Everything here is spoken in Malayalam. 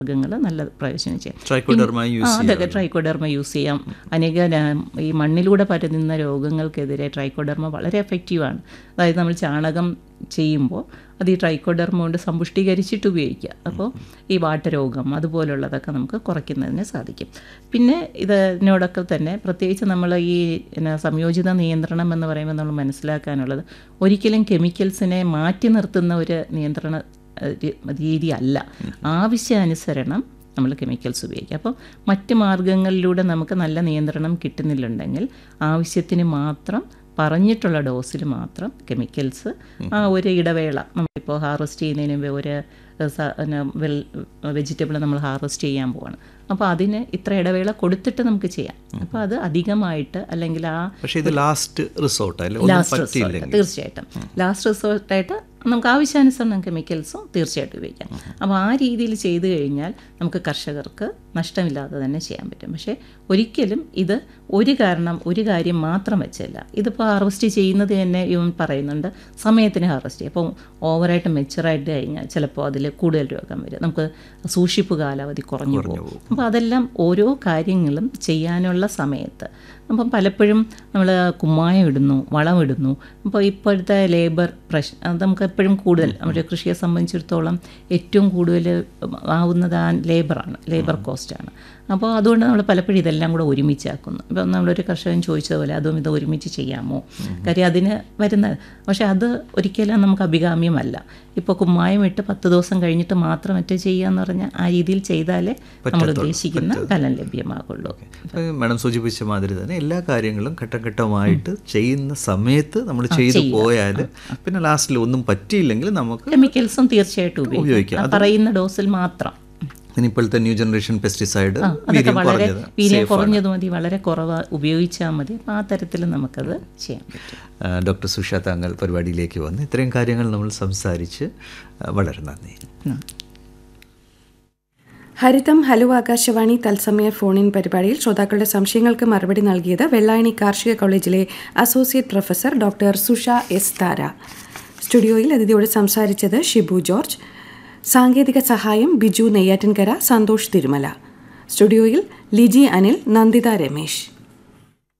മാർഗ്ഗങ്ങൾ നല്ല പ്രയോജനം ചെയ്യാം. അതൊക്കെ ട്രൈക്കോഡെർമ യൂസ് ചെയ്യാം. ഈ മണ്ണിലൂടെ പരത്തുന്ന രോഗങ്ങൾക്കെതിരെ ട്രൈക്കോഡെർമ വളരെ എഫക്റ്റീവാണ്. അതായത് നമ്മൾ ചാണകം ചെയ്യുമ്പോൾ അത് ഈ ട്രൈക്കോഡെർമ കൊണ്ട് സമ്പുഷ്ടീകരിച്ചിട്ട് ഉപയോഗിക്കുക. അപ്പോൾ ഈ വാട്ടരോഗം അതുപോലുള്ളതൊക്കെ നമുക്ക് കുറയ്ക്കുന്നതിന് സാധിക്കും. പിന്നെ ഇതിനോടൊക്കെ തന്നെ പ്രത്യേകിച്ച് നമ്മൾ ഈ സംയോജിത നിയന്ത്രണം എന്ന് പറയുമ്പോൾ നമ്മൾ മനസ്സിലാക്കാനുള്ളത് ഒരിക്കലും കെമിക്കൽസിനെ മാറ്റി നിർത്തുന്ന ഒരു നിയന്ത്രണ രീതി അല്ല. ആവശ്യാനുസരണം നമ്മൾ കെമിക്കൽസ് ഉപയോഗിക്കുക. അപ്പോൾ മറ്റ് മാർഗ്ഗങ്ങളിലൂടെ നമുക്ക് നല്ല നിയന്ത്രണം കിട്ടുന്നില്ലുണ്ടെങ്കിൽ ആവശ്യത്തിന് മാത്രം പറഞ്ഞിട്ടുള്ള ഡോസിൽ മാത്രം കെമിക്കൽസ് ഒരു ഇടവേള നമ്മളിപ്പോൾ ഹാർവെസ്റ്റ് ചെയ്യുന്നതിന് മുമ്പ് ഒരു വെജിറ്റബിൾ നമ്മൾ ഹാർവെസ്റ്റ് ചെയ്യാൻ പോവാണ്. അപ്പോൾ അതിന് ഇത്ര ഇടവേള കൊടുത്തിട്ട് നമുക്ക് ചെയ്യാം. അപ്പോൾ അത് അധികമായിട്ട് അല്ലെങ്കിൽ തീർച്ചയായിട്ടും ലാസ്റ്റ് റിസോർട്ടായിട്ട് നമുക്ക് ആവശ്യാനുസരണം കെമിക്കൽസും തീർച്ചയായിട്ടും ഉപയോഗിക്കാം. അപ്പോൾ ആ രീതിയിൽ ചെയ്തു കഴിഞ്ഞാൽ നമുക്ക് കർഷകർക്ക് നഷ്ടമില്ലാതെ തന്നെ ചെയ്യാൻ പറ്റും. പക്ഷേ ഒരിക്കലും ഇത് ഒരു കാര്യം മാത്രം വെച്ചല്ല. ഇതിപ്പോൾ ഹാർവെസ്റ്റ് ചെയ്യുന്നത് തന്നെ ഇവൻ പറയുന്നുണ്ട് സമയത്തിന് ഹാർവെസ്റ്റ് ചെയ്യും. അപ്പോൾ ഓവറായിട്ട് മെച്ചുറായിട്ട് കഴിഞ്ഞാൽ ചിലപ്പോൾ അതിൽ കൂടുതൽ രോഗം വരും, നമുക്ക് സൂക്ഷിപ്പ് കാലാവധി കുറഞ്ഞു പോകും. അപ്പോൾ അതെല്ലാം ഓരോ കാര്യങ്ങളും ചെയ്യാനുള്ള സമയത്ത് അപ്പം പലപ്പോഴും നമ്മൾ കുമ്മായം ഇടുന്നു, വളമിടുന്നു. അപ്പോൾ ഇപ്പോഴത്തെ ലേബർ പ്രശ്നം അത് നമുക്ക് എപ്പോഴും കൂടുതൽ നമ്മുടെ കൃഷിയെ സംബന്ധിച്ചിടത്തോളം ഏറ്റവും കൂടുതൽ ആവുന്നത് ആ ലേബർ കോസ്റ്റാണ്. അപ്പോൾ അതുകൊണ്ട് നമ്മൾ പലപ്പോഴും ഇതെല്ലാം കൂടെ ഒരുമിച്ചാക്കുന്നു. ഇപ്പം നമ്മളൊരു കർഷകൻ ചോദിച്ചതുപോലെ അതും ഇത് ഒരുമിച്ച് ചെയ്യാമോ, കാര്യം അതിന് വരുന്നത്. പക്ഷേ അത് ഒരിക്കലും നമുക്ക് അഭികാമ്യമല്ല. ഇപ്പോൾ കുമ്മായം ഇട്ട് 10 ദിവസം കഴിഞ്ഞിട്ട് മാത്രം മറ്റേ ചെയ്യുക എന്ന് പറഞ്ഞാൽ ആ രീതിയിൽ ചെയ്താലേ നമ്മൾ ഉദ്ദേശിക്കുന്ന ഫലം ലഭ്യമാകുള്ളൂ. മാഡം സൂചിപ്പിച്ച മാതിരി തന്നെ എല്ലാ കാര്യങ്ങളും ഘട്ടഘട്ടമായിട്ട് ചെയ്യുന്ന സമയത്ത് നമ്മൾ ചെയ്തു പോയാൽ പിന്നെ ലാസ്റ്റിൽ ഒന്നും പറ്റിയില്ലെങ്കിൽ നമുക്ക് കെമിക്കൽസും തീർച്ചയായിട്ടും ഉപയോഗിക്കാം, പറയുന്ന ഡോസിൽ മാത്രം. ഇപ്പോഴത്തെ ന്യൂ ജനറേഷൻ പെസ്റ്റിസൈഡ് അതൊക്കെ വളരെ വീര്യം കുറഞ്ഞത് മതി, വളരെ കുറവ് ഉപയോഗിച്ചാൽ മതി. അപ്പോൾ ആ തരത്തിൽ നമുക്കത് ചെയ്യാൻ പറ്റും. ഡോക്ടർ സുഷ താങ്കൾ പരിപാടിയിലേക്ക് വന്ന് ഇത്രയും കാര്യങ്ങൾ നമ്മൾ സംസാരിച്ച് വളരെ നന്ദി. ഹരിതം ഹലോ ആകാശവാണി തത്സമയ ഫോണിൻ പരിപാടിയിൽ ശ്രോതാക്കളുടെ സംശയങ്ങൾക്ക് മറുപടി നൽകിയത് വെള്ളായണി കാർഷിക കോളേജിലെ അസോസിയേറ്റ് പ്രൊഫസർ ഡോക്ടർ സുഷ എസ് താര. സ്റ്റുഡിയോയിൽ അതിഥിയോട് സംസാരിച്ചത് ഷിബു ജോർജ്. സാങ്കേതിക സഹായം ബിജു നെയ്യാറ്റിൻകര, സന്തോഷ് തിരുമല. സ്റ്റുഡിയോയിൽ ലിജി അനിൽ, നന്ദിത രമേശ്.